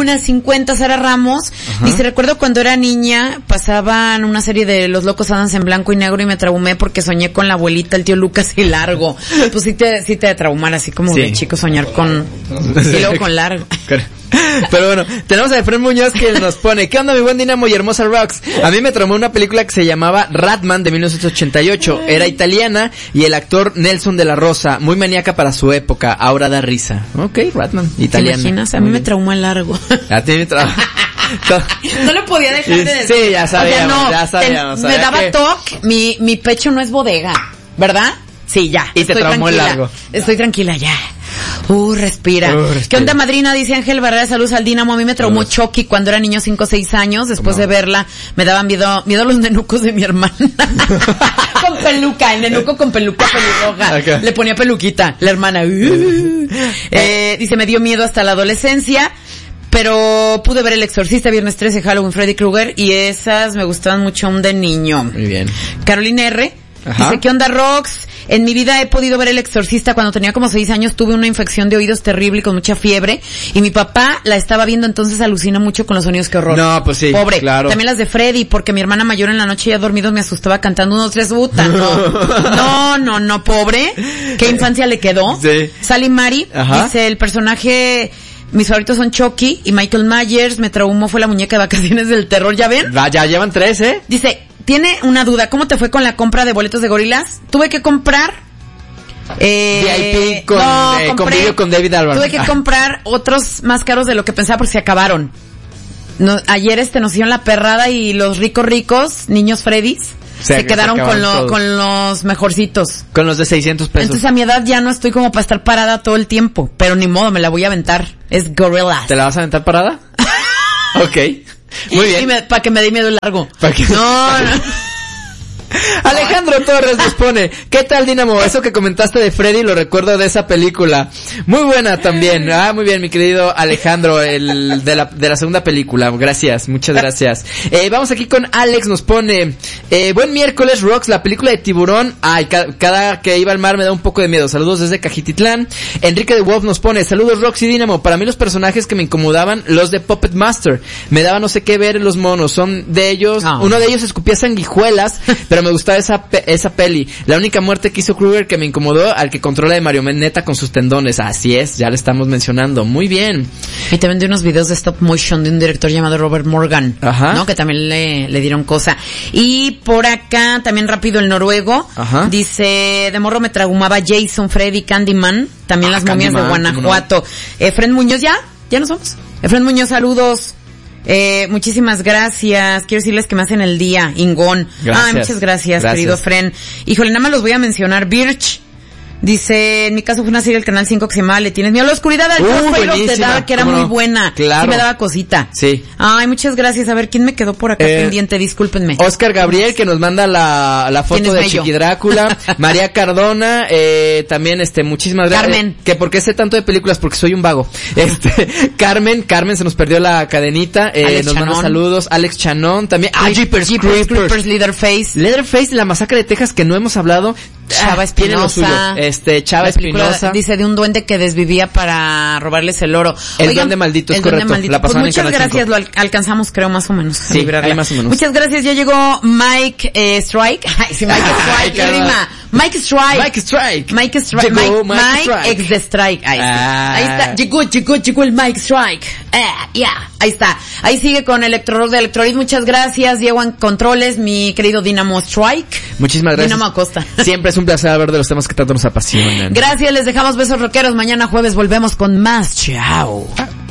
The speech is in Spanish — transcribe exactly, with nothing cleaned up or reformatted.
unas cincuenta, Sara Ramos. Ajá. Dice, recuerdo cuando era niña, pasaban una serie de Los Locos Adams en blanco y negro y me traumé porque soñé con la abuelita, el tío Lucas y Largo. Pues sí te, sí te de traumar, así como sí. de chico soñar con, y luego con Largo. Pero bueno, tenemos a Efraín Muñoz que nos pone, ¿qué onda mi buen Dinamo y hermosa Rocks? A mí me traumó una película que se llamaba Ratman de mil novecientos ochenta y ocho, era italiana y el actor Nelson de la Rosa, muy maníaca para su época, ahora da risa. Ok, Ratman, italiana. ¿Te imaginas? A mí me traumó el Largo. A ti me traumó. No le podía dejar de decir. Sí, ya sabíamos, o sea, no, ya sabíamos. Te, me daba que... toque, mi, mi pecho no es bodega, ¿verdad? Sí, ya. Y te traumó el Largo. Estoy tranquila, ya. Uh, respira. Uh, respira. ¿Qué onda, madrina? Dice Ángel Barrera, saludos al Dinamo. A mí me traumó uh. Chucky cuando era niño, cinco o seis años. Después de verla, me daban miedo, miedo los nenucos de mi hermana. Con peluca, el nenuco con peluca pelirroja. Okay. Le ponía peluquita, la hermana. Uh. eh, dice, me dio miedo hasta la adolescencia. Pero pude ver El Exorcista, Viernes trece, Halloween, Freddy Krueger. Y esas me gustaban mucho aún de niño. Muy bien. Carolina R. Ajá. Dice, ¿qué onda, Rox? En mi vida he podido ver El Exorcista. Cuando tenía como seis años tuve una infección de oídos terrible y con mucha fiebre. Y mi papá la estaba viendo, entonces alucina mucho con los sonidos, qué horror. No, pues sí, pobre. Claro. También las de Freddy, porque mi hermana mayor en la noche ya dormido me asustaba cantando unos tres buta. No, no, no, no, pobre. ¿Qué infancia le quedó? Sí. Sally Mari, ajá, dice, el personaje... Mis favoritos son Chucky y Michael Myers. Me traumó fue la muñeca de Vacaciones del Terror. ¿Ya ven? Va, ya llevan tres, ¿eh? Dice, tiene una duda. ¿Cómo te fue con la compra de boletos de gorilas? Tuve que comprar... Eh, V I P con, no, eh, compré, con video con David Albarn. Tuve que ah. comprar otros más caros de lo que pensaba porque se acabaron. No, ayer este nos hicieron la perrada y los ricos ricos, niños Freddys, se, se quedaron se con, lo, con los mejorcitos. Con los de seiscientos pesos. Entonces a mi edad ya no estoy como para estar parada todo el tiempo. Pero ni modo, me la voy a aventar. Es Gorillaz. ¿Te la vas a aventar parada? Ok. Muy bien. Para que me dé miedo largo. ¿Para qué? No, no. Alejandro Torres nos pone, ¿qué tal, Dinamo? Eso que comentaste de Freddy lo recuerdo de esa película. Muy buena también. Ah, muy bien, mi querido Alejandro, el de la de la segunda película. Gracias, muchas gracias. Eh, vamos aquí con Alex, nos pone, eh, buen miércoles, Rox, la película de Tiburón. Ay, ca- cada que iba al mar me da un poco de miedo. Saludos desde Cajititlán. Enrique de Wolf nos pone, saludos Rox y Dinamo. Para mí los personajes que me incomodaban, los de Puppet Master. Me daba no sé qué ver los monos. Son de ellos, oh. Uno de ellos escupía sanguijuelas, pero me gustaba esa pe- esa peli. La única muerte que hizo Krueger que me incomodó, al que controla de marioneta con sus tendones. Así es, ya le estamos mencionando. Muy bien. Y también de unos videos de stop motion de un director llamado Robert Morgan. Ajá. ¿No? Que también le, le dieron cosa. Y por acá, también rápido el noruego. Ajá. Dice, de morro me traumaba Jason, Freddy, Candyman. También ah, las momias de Guanajuato. No. Efren Muñoz, ¿ya? ¿Ya nos vamos? Efren Muñoz, saludos. Eh, muchísimas gracias. Quiero decirles que me hacen el día, Ingón. Gracias. Ay, muchas gracias, gracias, querido Fren. Híjole, nada más los voy a mencionar. Birch dice, en mi caso fue una serie del Canal cinco que se llamaba Le tienes miedo a la oscuridad, al uh, de Dark, que era muy no? buena. Claro. Sí me daba cosita. Sí. Ay, muchas gracias. A ver, ¿quién me quedó por acá eh, pendiente? Discúlpenme. Oscar Gabriel, que nos manda la, la foto de Chiqui Drácula. María Cardona, eh, también, este, muchísimas gracias. Carmen. Que porque sé tanto de películas, porque soy un vago. Este, Carmen, Carmen se nos perdió la cadenita, eh, Alex nos Chanón. Manda saludos. Alex Chanón también. Ah, Jeepers Creepers. Creepers, Leatherface. Leatherface, la masacre de Texas que no hemos hablado. Chava Espinosa. Este, Chava Espinosa. Dice de un duende que desvivía para robarles el oro. El Oigan, duende maldito, es el correcto. Maldito. La pues muchas gracias, cinco. Lo al- alcanzamos creo más o menos. Sí, ahí más o menos. Muchas gracias, ya llegó Mike eh, Strike. Ay, sí, Mike Strike, qué rima. Mike Strike. Mike Strike. Mike Strike. Llegó Mike, Mike Mike Strike. ex de Strike. Ahí está. Ah. Ahí está. Llegó, llegó, llegó el Mike Strike. Eh, ya. Yeah. Ahí está. Ahí sigue con Electro de Electroid. Muchas gracias, Diego en controles, mi querido Dinamo Strike. Muchísimas gracias. Dinamo Acosta. Siempre es un placer hablar de los temas que tanto nos apasionan. Gracias, les dejamos besos rockeros. Mañana jueves volvemos con más. Chao.